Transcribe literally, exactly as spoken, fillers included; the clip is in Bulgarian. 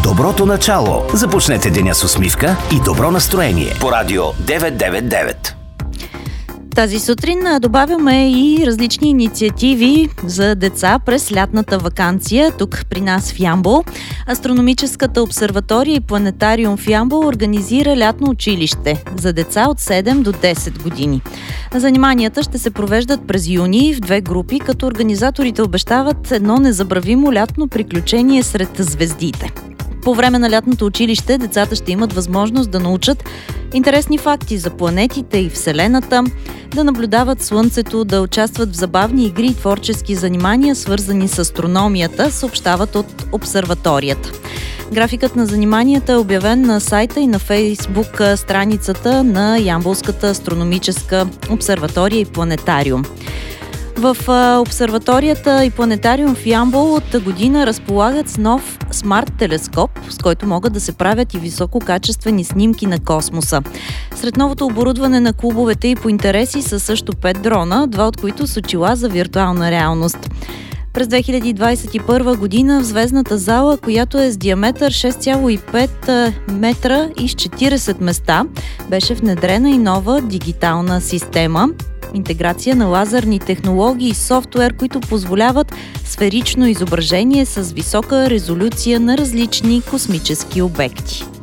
Доброто начало. Започнете деня с усмивка и добро настроение по Радио деветстотин деветдесет и девет. Тази сутрин добавяме и различни инициативи за деца през лятната ваканция тук при нас в Ямбол. Астрономическата обсерватория и планетариум в Ямбол организира лятно училище за деца от седем до десет години. Заниманията ще се провеждат през юни в две групи, като организаторите обещават едно незабравимо лятно приключение сред звездите. По време на лятното училище децата ще имат възможност да научат интересни факти за планетите и Вселената, да наблюдават Слънцето, да участват в забавни игри и творчески занимания, свързани с астрономията, съобщават от обсерваторията. Графикът на заниманията е обявен на сайта и на Фейсбук страницата на Ямболската астрономическа обсерватория и планетариум. В обсерваторията и планетариум в Ямбол от година разполагат с нов смарт-телескоп, с който могат да се правят и висококачествени снимки на космоса. Сред новото оборудване на клубовете и по интереси са също пет дрона, два от които с очила за виртуална реалност. През две хиляди двадесет и първа година в звездната зала, която е с диаметър шест цяло и пет метра и с четиридесет места, беше внедрена и нова дигитална система. Интеграция на лазерни технологии и софтуер, които позволяват сферично изображение с висока резолюция на различни космически обекти.